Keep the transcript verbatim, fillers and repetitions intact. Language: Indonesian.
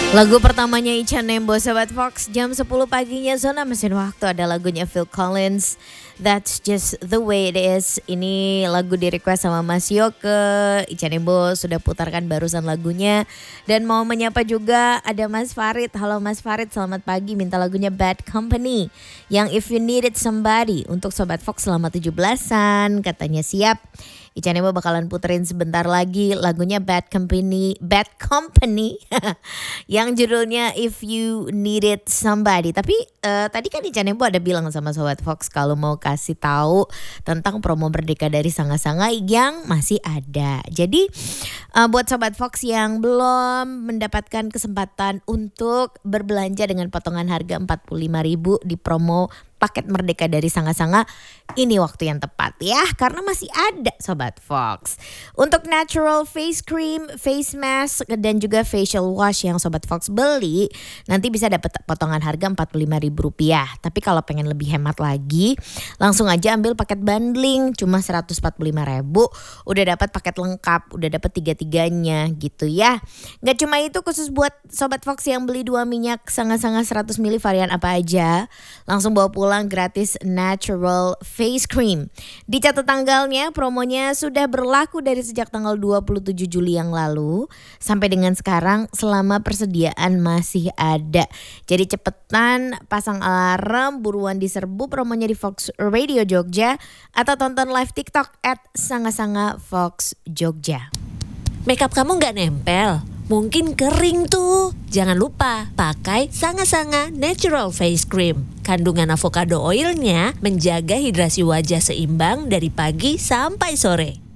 Lagu pertamanya Icha Nembo Sobat Fox, jam sepuluh paginya Zona Mesin Waktu, ada lagunya Phil Collins, That's Just The Way It Is. Ini lagu di request sama Mas Yoke. Icha Nembo sudah putarkan barusan lagunya. Dan mau menyapa juga ada Mas Farid. Halo Mas Farid, selamat pagi, minta lagunya Bad Company yang If You Needed Somebody untuk Sobat Fox selama tujuh belasan, katanya siap. Icha Nembo bakalan puterin sebentar lagi lagunya Bad Company, Bad Company yang judulnya If You Needed Somebody. Tapi uh, tadi kan Icha Nembo ada bilang sama Sobat Fox kalau mau kasih tahu tentang promo Merdeka dari Sanga-Sanga yang masih ada. Jadi uh, buat Sobat Fox yang belum mendapatkan kesempatan untuk berbelanja dengan potongan harga empat puluh lima ribu di promo paket Merdeka dari Sanga-Sanga, ini waktu yang tepat ya, karena masih ada Sobat Fox. Untuk natural face cream, face mask, dan juga facial wash yang Sobat Fox beli, nanti bisa dapat potongan harga empat puluh lima ribu rupiah. Tapi kalau pengen lebih hemat lagi, langsung aja ambil paket bundling, cuma seratus empat puluh lima ribu, udah dapat paket lengkap, udah dapat tiga-tiganya gitu ya. Gak cuma itu, khusus buat Sobat Fox yang beli dua minyak Sanga-Sanga seratus mililiter varian apa aja, langsung bawa pulang pulang gratis natural face cream. Dicatat tanggalnya, promonya sudah berlaku dari sejak tanggal dua puluh tujuh Juli yang lalu sampai dengan sekarang selama persediaan masih ada. Jadi cepetan pasang alarm, buruan diserbu promonya di Fox Radio Jogja atau tonton live TikTok at Sanga-Sanga Fox Jogja. Makeup kamu gak nempel? Mungkin kering tuh. Jangan lupa pakai Sanga-Sanga Natural Face Cream. Kandungan avocado oilnya menjaga hidrasi wajah seimbang dari pagi sampai sore.